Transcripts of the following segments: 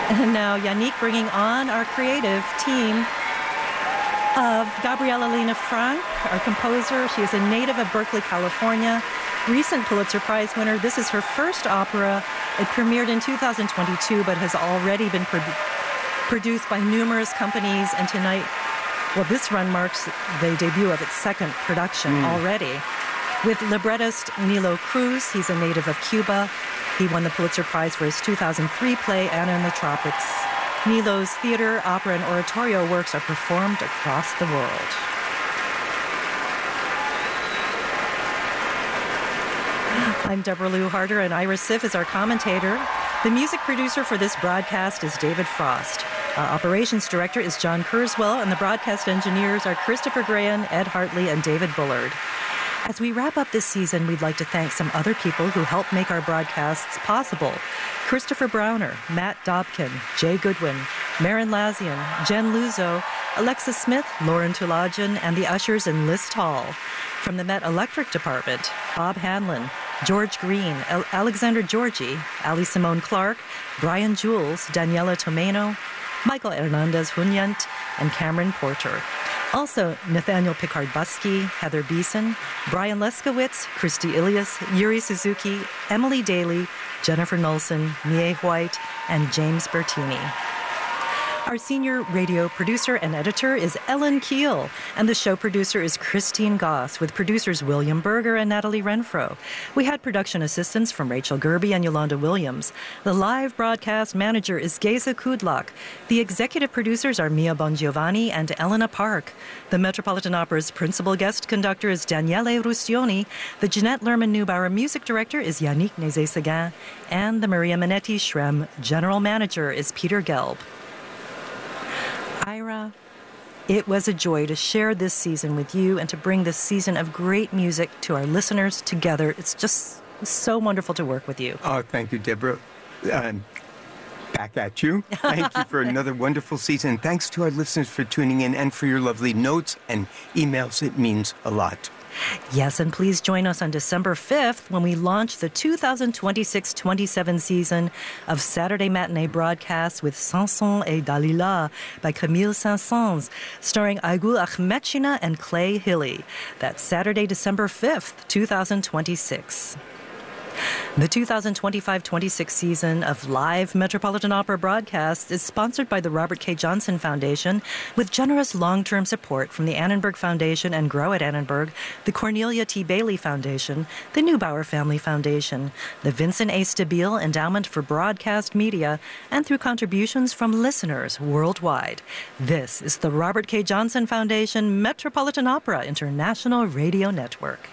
And now Yannick bringing on our creative team of Gabriela Lena Frank, our composer. She is a native of Berkeley, California, recent Pulitzer Prize winner. This is her first opera. It premiered in 2022, but has already been produced by numerous companies. And tonight, well, this run marks the debut of its second production already. With librettist Nilo Cruz, he's a native of Cuba. He won the Pulitzer Prize for his 2003 play, Anna in the Tropics. Nilo's theater, opera, and oratorio works are performed across the world. I'm Deborah Lou Harder, and Ira Sif is our commentator. The music producer for this broadcast is David Frost. Our operations director is John Kurzweil, and the broadcast engineers are Christopher Graham, Ed Hartley, and David Bullard. As we wrap up this season, we'd like to thank some other people who help make our broadcasts possible. Christopher Browner, Matt Dobkin, Jay Goodwin, Marin Lazian, Jen Luzo, Alexa Smith, Lauren Tulajan, and the ushers in List Hall. From the Met Electric Department, Bob Hanlon, George Green, Alexander Georgie, Ali Simone Clark, Brian Jules, Daniela Tomeno, Michael Hernandez Hunyant, and Cameron Porter. Also, Nathaniel Picard-Buskey, Heather Beeson, Brian Leskowitz, Christy Ilias, Yuri Suzuki, Emily Daly, Jennifer Nolson, Mie White, and James Bertini. Our senior radio producer and editor is Ellen Keel, and the show producer is Christine Goss, with producers William Berger and Natalie Renfro. We had production assistance from Rachel Gerby and Yolanda Williams. The live broadcast manager is Geza Kudlak. The executive producers are Mia Bongiovanni and Elena Park. The Metropolitan Opera's principal guest conductor is Daniele Rustioni. The Jeanette Lerman-Neubauer music director is Yannick Nézet-Séguin. And the Maria Minetti Shrem general manager is Peter Gelb. Ira, it was a joy to share this season with you and to bring this season of great music to our listeners together. It's just so wonderful to work with you. Oh, thank you, Deborah. Back at you. Thank you for another wonderful season. Thanks to our listeners for tuning in and for your lovely notes and emails. It means a lot. Yes, and please join us on December 5th when we launch the 2026-27 season of Saturday matinee broadcasts with Samson et Dalila by Camille Saint-Saëns, starring Aygul Ahmetchina and Clay Hilly. That's Saturday, December 5th, 2026. The 2025-26 season of live Metropolitan Opera broadcasts is sponsored by the Robert K. Johnson Foundation with generous long-term support from the Annenberg Foundation and Grow at Annenberg, the Cornelia T. Bailey Foundation, the Neubauer Family Foundation, the Vincent A. Stabile Endowment for Broadcast Media, and through contributions from listeners worldwide. This is the Robert K. Johnson Foundation Metropolitan Opera International Radio Network.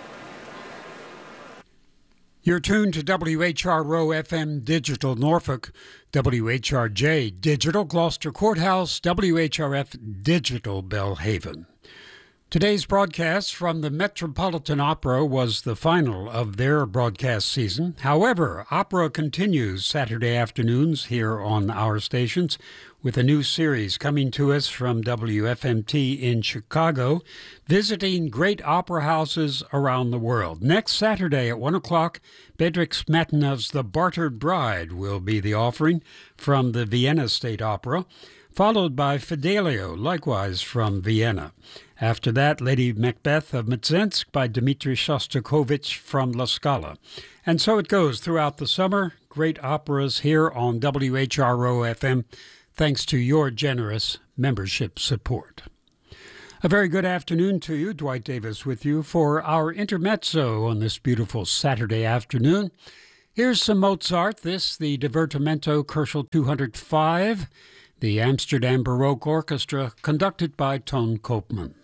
You're tuned to WHRO FM Digital Norfolk, WHRJ Digital Gloucester Courthouse, WHRF Digital Belhaven. Today's broadcast from the Metropolitan Opera was the final of their broadcast season. However, opera continues Saturday afternoons here on our stations with a new series coming to us from WFMT in Chicago, visiting great opera houses around the world. Next Saturday at 1 o'clock, Bedřich Smetana's The Bartered Bride will be the offering from the Vienna State Opera, followed by Fidelio, likewise from Vienna. After that, Lady Macbeth of Mtsensk by Dmitri Shostakovich from La Scala. And so it goes throughout the summer. Great operas here on WHRO FM, thanks to your generous membership support. A very good afternoon to you. Dwight Davis with you for our intermezzo on this beautiful Saturday afternoon. Here's some Mozart. This, the Divertimento Koelschel 205, the Amsterdam Baroque Orchestra, conducted by Toon Koopman.